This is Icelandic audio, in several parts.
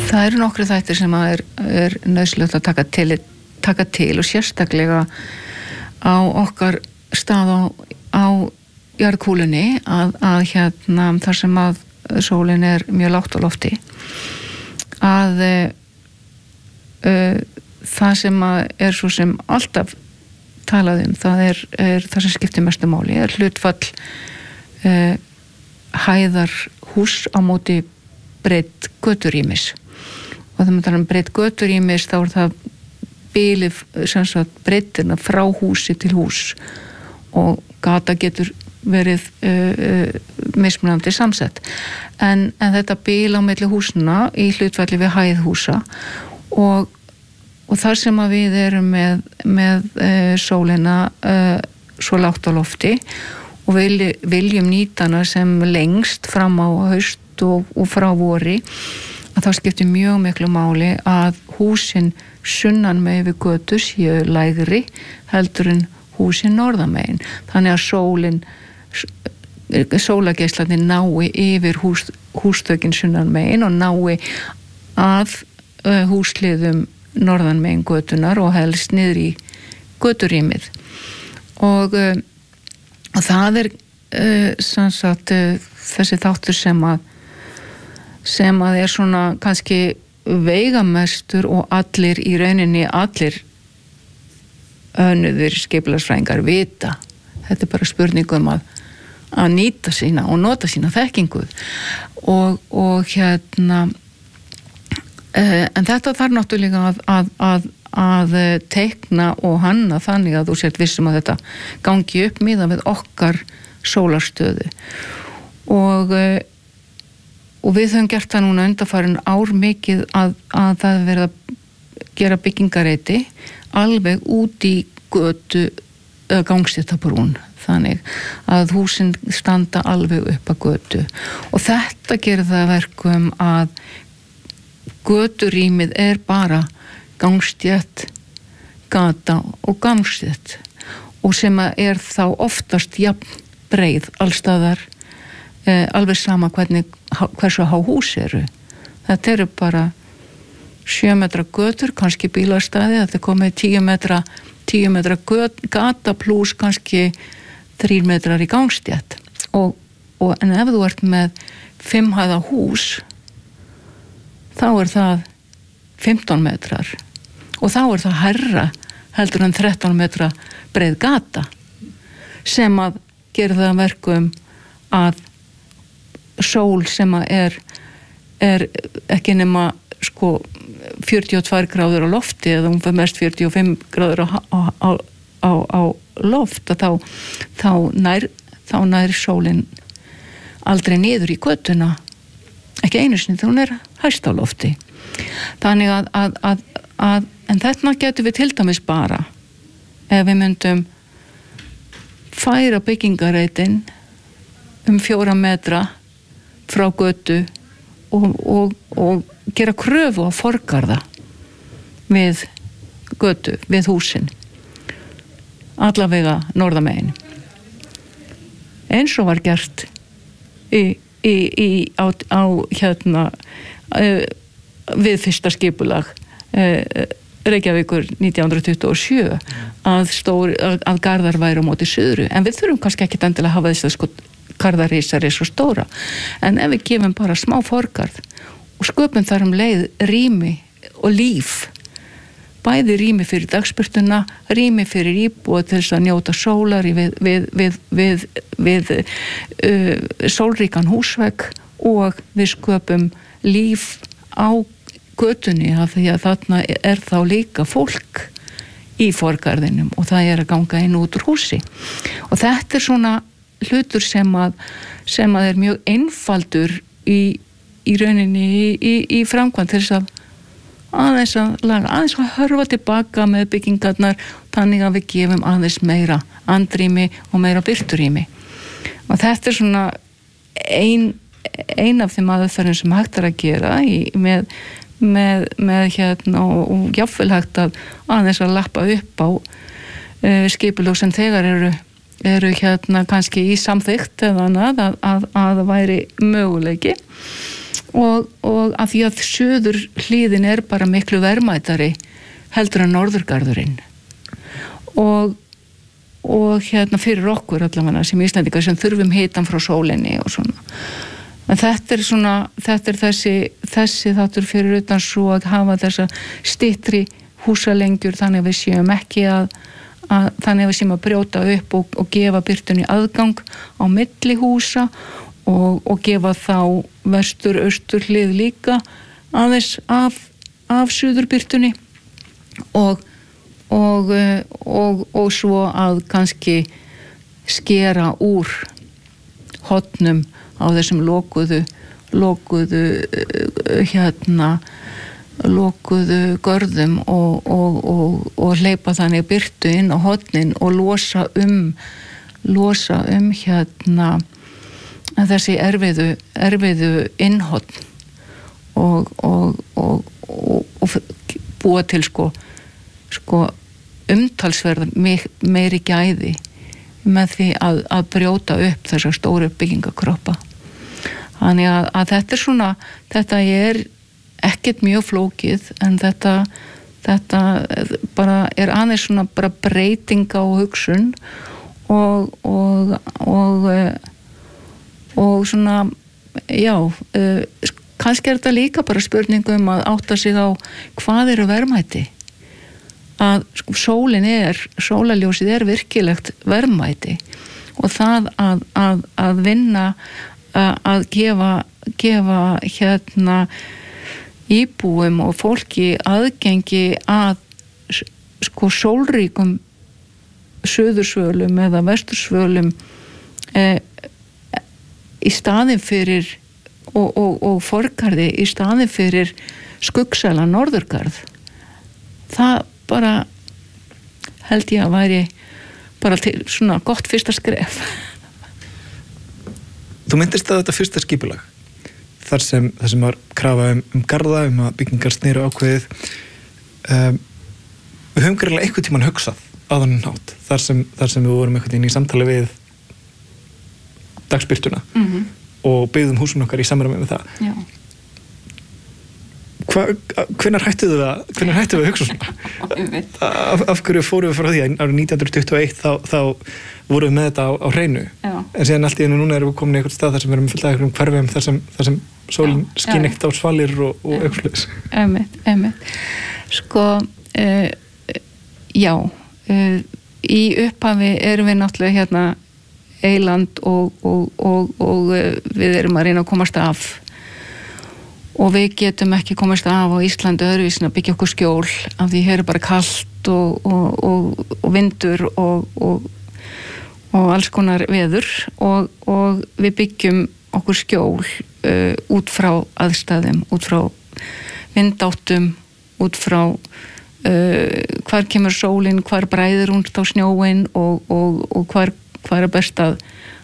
Það eru nokkru þættir sem er nauðsynlegt að taka til og sérstaklega á okkar stað á jarðkúlunni að hérna þar sem að sólin er mjög lágt á lofti að það sem er svo sem alltaf talað það er það sem skiptir mestu máli hlutfall hæðar hús á móti breidd göturýmis og þegar maður talar breidd göturýmis þá það bilið sem sagt breiddina frá húsi til hús og gata getur verið mismunandi samsett en þetta bil á milli húsna í hlutfalli við hæð húsa og þar sem að við erum með sólina svo lágt á lofti og viljum nýta hana sem lengst fram á haust og frá vori að þá skiptir mjög miklu máli að húsin sunnan megin við götur séu lægri heldur en húsin norðamegin þannig að sólargeislarnir nái yfir húsþökin sunnan megin og nái að húsliðum norðan megin götunar og helst niður í göturýmið og það sem sagt þessi þáttur sem að er svona kannski veigamestur og allir í rauninni allir önnuðir skipulagsfræðingar vita þetta bara spurningum að nýta sína og nota sína þekkingu og hérna en þetta þarf náttúrulega að teikna og hanna þannig að þú sért vissum að þetta gangi upp miðað við okkar sólarstöðu og við höfum gert það núna undanfarin ár mikið að það verið að gera byggingareiti alveg út í götu gangstéttabrún þannig að húsin standa alveg upp að götu og þetta gerir það verkum að göturýmið er bara gangstétt, gata og gangstétt og sem er þá oftast jafn breið allstaðar alveg sama hversu há hús eru þetta eru bara 7 metra götur, kannski bílastæði þetta er komið 10 metra gata pluss kannski 3 metrar í gangstétt en ef þú ert með 5 hæða hús þá er það 15 metrar og þá er það hærra heldur en 13 metra breið gata sem að gera það verkum að sól sem að er ekki nema sko 42 gráður á lofti eða hún fyrir mest 45 gráður á loft að þá nær sólin aldrei niður í götuna ekki einu sinni þegar hún er hæst á lofti þannig að en þetta getum við til dæmis bara ef við myndum færa byggingareitin 4 metra frá götu og gera kröfu á forgarða við götu, við húsin allavega norðamegin eins og var gert á hérna við fyrsta skipulag Reykjavíkur 1927 að garðar væru á móti suðru en við þurfum kannski ekki endilega að hafa þess að sko garðarísar er svo stóra en ef við gefum bara smá forgarð og sköpum þar leið rými og líf bæði rými fyrir dagsbirtuna rými fyrir íbúa til þess að njóta sólar við sólríkan húsvegg og við sköpum líf á götunni af því að þarna er þá líka fólk í forgarðinum og það er að ganga inn út úr húsi og þetta er svona hlutur sem að er mjög einfaldur í rauninni í framkvæmd til þess að aðeins að hörfa tilbaka með byggingarnar þannig að við gefum aðeins meira andrými og meira birturými og þetta er svona ein af þeim aðferðum sem hægt er að gera með hérna og jafnvel hægt að aðeins að lappa upp á skipulög sem þegar eru hérna kannski í samþykkt eða annað að væri möguleiki og að því að suður hlíðin bara miklu verðmætari heldur en norðurgarðurinn og fyrir okkur allavega sem Íslendingar sem þurfum hitan frá sólinni og svona. En þetta er þessi þáttur fyrir utan svo að hafa þessa styttri húsalengjur þannig að við séum ekki þannig að við séum að brjóta upp og gefa birtunni aðgang á milli húsa og gefa þá vestur-austur hlið líka aðeins af suðurbirtunni og svo að kannski skera úr hornum á þessum lokuðu görðum og hleypa þannig birtu inn á hornin og losa um þessi erfiðu innhorn og búa til sko umtalsverð meiri gæði með því að brjóta upp þessar stóru byggingakroppa. Þannig að þetta er ekkert mjög flókið en þetta bara aðeins svona bara breyting á hugsun og svona kannski þetta líka bara spurning að átta sig á hvað eru verðmæti að sólarljósið virkilegt verðmæti og það að vinna að gefa íbúum og fólki aðgengi að sólríkum suðursvölum eða vestursvölum í staðinn fyrir og forgarði í staðinn fyrir skuggsæla norðurgarð. Það bara held ég að væri bara til svona gott fyrsta skref. Þú myndist að þetta fyrsta skipulag þar sem var krafa garða, að byggingar sneru ákveðið. Við höfum greinilega einhvern tímann hugsað á þannig hátt þar sem við vorum einhvern veginn í samtali við dagsbirtuna og byggðum húsun okkar í samræmi með það. Já. Hvenær hættum við að hugsa svona? Af hverju fórum við frá því að árið 1921 þá vorum við með þetta á hreinu. Já. En síðan allt í einu núna erum við komin í einhvern stað þar sem við erum fullt af einhverjum hverfum þar sem sólin skín ekkert á svalir og eitthvað slags. Einmitt. Í upphafi erum við náttúrulega hérna eyland og við erum að reyna að komast af og við getum ekki komast af á Íslandi öðruvísin að byggja okkur skjól af því hér bara kalt og vindur og alls konar veður og við byggjum okkur skjól út frá aðstæðum, út frá vindáttum, út frá hvar kemur sólin, hvar bræðir hún á snjóin og hvar er best að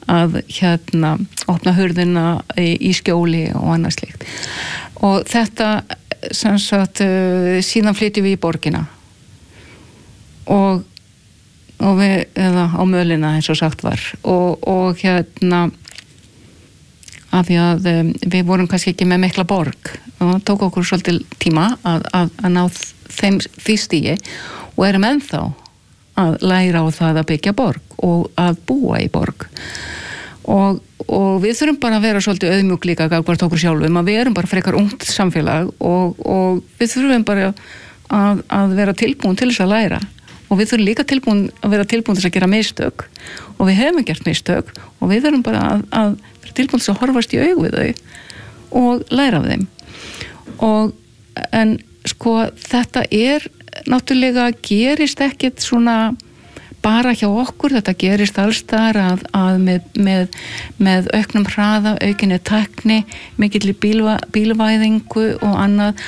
opna hurðina í skjóli og annað slíkt. Og þetta sem sagt síðan flytjum við í borgina og við á mölina eins og sagt var og af því að við vorum kannski ekki með mikla borg og tók okkur svolítið tíma að ná því stigi og erum ennþá að læra á það að byggja borg og að búa í borg og við þurfum bara að vera svolítið auðmjúk líka gagnvart okkur sjálfum að við erum bara frekar ungt samfélag og við þurfum bara að vera tilbúin til þess að læra og við þurfum líka að vera tilbúin til þess að gera mistök og við hefum gert mistök og við þurfum bara að vera tilbúin til þess að horfast í augu við þau og læra af þeim en þetta náttúrulega gerist ekkert svona bara hjá okkur, þetta gerist alls þar að með auknum hraða, aukinni tækni, mikilli bílvæðingu og annað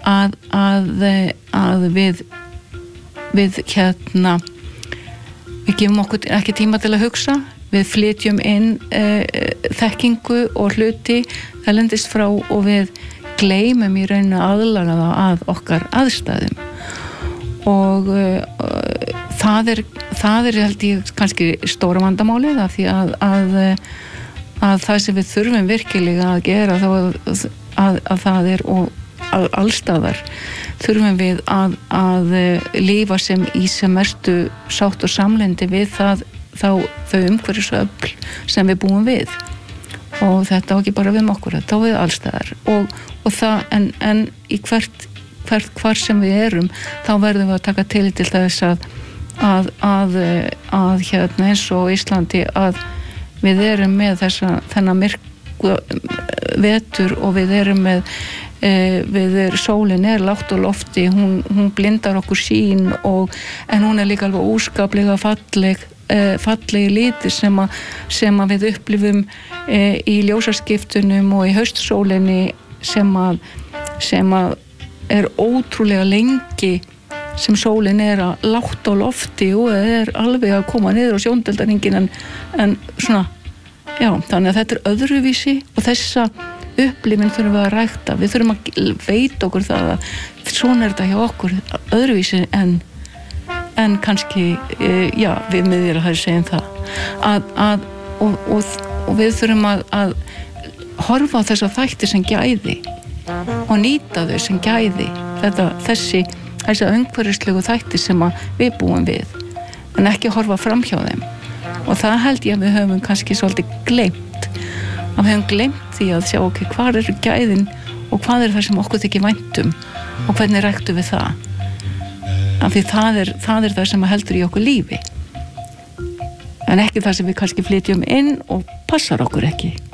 að við gefum okkur ekki tíma til að hugsa, við flytjum inn þekkingu og hluti erlendis frá og við gleymum í rauninu aðlaga það að okkar aðstæðum og það er held ég kannski stóra vandamálið af því að það sem við þurfum virkilega að gera að það og allstaðar þurfum við að lifa sem í sem mestu sátt og samlyndi við þau umhverfisöfl sem við búum við og þetta á ekki bara við okkur, þetta á við allstaðar og það en í hvar sem við erum þá verðum við að taka til þess að hérna eins og Íslandi að við erum með þennan myrkva vetur og við erum með sólin lágt á lofti, hún blindar okkur sýn en hún líka alveg óskaplega fallegi litir sem að við upplifum í ljósaskiptunum og í haustsólinni sem að ótrúlega lengi sem sólin að lágt á lofti og alveg að koma niður á sjóndeildarhringinn en svona, já, þannig að þetta öðruvísi og þessa upplifin þurfum við að rækta, við þurfum að veita okkur það að svona þetta hjá okkur öðruvísi en kannski, já, við miðjur að það segjum það og við þurfum að horfa á þessa þætti sem gæði og nýta þau sem gæði þessa umhverfislegu þætti sem við búum við en ekki horfa fram hjá þeim og það held ég að við höfum kannski svolítið gleymt að við höfum gleymt því að sjá hvað eru gæðin og hvað það sem okkur þykir væntum og hvernig ræktum við það af því það er það sem heldur í okkur lífi en ekki það sem við kannski flytjum inn og passar okkur ekki